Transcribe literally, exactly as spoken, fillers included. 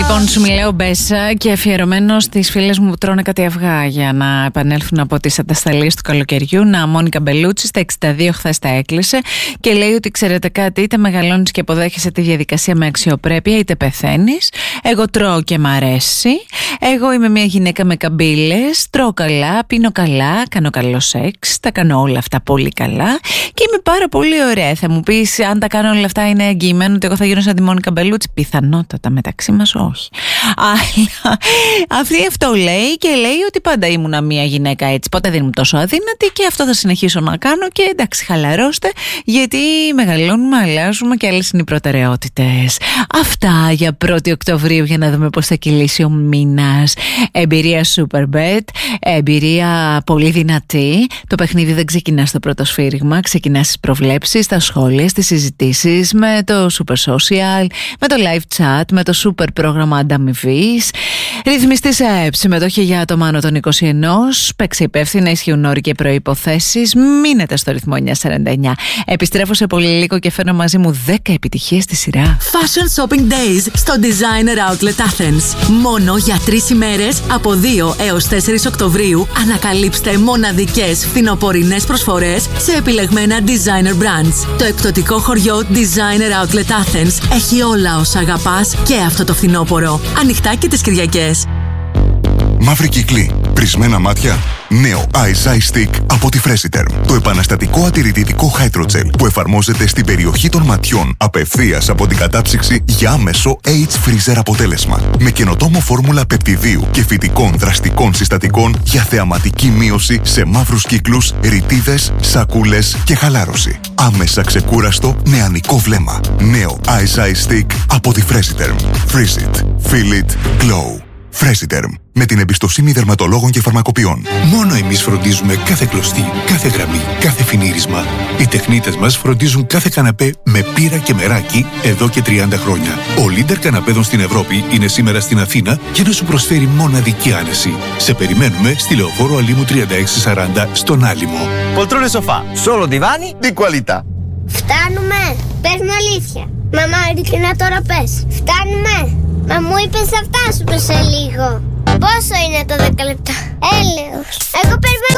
Λοιπόν, σου μιλάω Μπέσα και αφιερωμένο στις φίλες μου που τρώνε κάτι αυγά για να επανέλθουν από τις ατασταλίες του καλοκαιριού. Να, Μόνικα Μπελούτσι στα εξήντα δύο χθες τα έκλεισε και λέει ότι ξέρετε κάτι, είτε μεγαλώνεις και αποδέχεσαι τη διαδικασία με αξιοπρέπεια, είτε πεθαίνεις. Εγώ τρώω και μ' αρέσει. Εγώ είμαι μια γυναίκα με καμπύλες. Τρώω καλά, πίνω καλά, κάνω καλό σεξ. Τα κάνω όλα αυτά πολύ καλά και είμαι πάρα πολύ ωραία. Θα μου πεις, αν τα κάνω όλα αυτά, είναι εγγυημένο ότι εγώ θα γίνω σαν τη Μόνικα Μπελούτσι? Πιθανότατα, μεταξύ μας όχι. Αλλά αυτή αυτό λέει και λέει ότι πάντα ήμουνα μια γυναίκα έτσι. Ποτέ δεν ήμουν τόσο αδύνατη και αυτό θα συνεχίσω να κάνω. Και εντάξει, χαλαρώστε, γιατί μεγαλώνουμε, αλλάζουμε και άλλες είναι οι προτεραιότητες. Αυτά για πρώτη Οκτωβρίου, για να δούμε πώς θα κυλήσει ο μήνας. Εμπειρία Superbet, εμπειρία πολύ δυνατή. Το παιχνίδι δεν ξεκινά στο πρώτο σφύριγμα, ξεκινά στις προβλέψεις, στα σχόλια, στις συζητήσεις, με το Super Social, με το live chat, με το super πρόγραμμα ανταμοιβής. Ρυθμιστής ΑΕΠ, συμμετοχή για άτομα άνω των είκοσι ένα. Παίξε υπεύθυνα, ισχύουν όροι και προϋποθέσεις. Μείνετε στο ρυθμό εννιά σαράντα εννιά. Επιστρέφω σε πολύ λίγο και φέρνω μαζί μου δέκα επιτυχίες στη σειρά. Fashion Shopping Days στο Designer Outlet Athens. Μόνο για τρεις ημέρες από δύο έως τέσσερις Οκτωβρίου ανακαλύψτε μοναδικές φθινοπορεινές προσφορές σε επιλεγμένα designer brands. Το εκπτωτικό χωριό Designer Outlet Athens έχει όλα όσα αγαπάς και αυτό το φθινόπωρο. Ανοιχτά και τις Κυριακές. Μαύρη κύκλη, πρισμένα μάτια. Νέο Eyes Eye Stick από τη Freshiterm. Το επαναστατικό ατηρητικό Hydrogel που εφαρμόζεται στην περιοχή των ματιών απευθείας από την κατάψυξη για άμεσο Age Freezer αποτέλεσμα. Με καινοτόμο φόρμουλα πεπτιδίου και φυτικών δραστικών συστατικών για θεαματική μείωση σε μαύρους κύκλους, ρητίδες, σακούλες και χαλάρωση. Άμεσα ξεκούραστο νεανικό βλέμμα. Νέο Eyes Eye Stick από τη Freshiterm. Freeze it. Feel it. Glow. Freshiterm. Με την εμπιστοσύνη δερματολόγων και φαρμακοποιών. Μόνο εμείς φροντίζουμε κάθε κλωστή, κάθε γραμμή, κάθε φινίρισμα. Οι τεχνίτες μας φροντίζουν κάθε καναπέ με πύρα και μεράκι εδώ και τριάντα χρόνια. Ο leader καναπέδων στην Ευρώπη είναι σήμερα στην Αθήνα για να σου προσφέρει μοναδική άνεση. Σε περιμένουμε στη Λεωφόρο Αλήμου τριάντα έξι σαράντα στον Άλυμο. Poltrone sofà, solo divani di qualità. Φτάνουμε! Πες μου αλήθεια. Μαμά, ειλικρινά τώρα πες. Φτάνουμε! Μα μου είπες θα φτάσουμε σε λίγο. Πόσο είναι το δέκα λεπτά? Έλεος. Εγώ περιμένω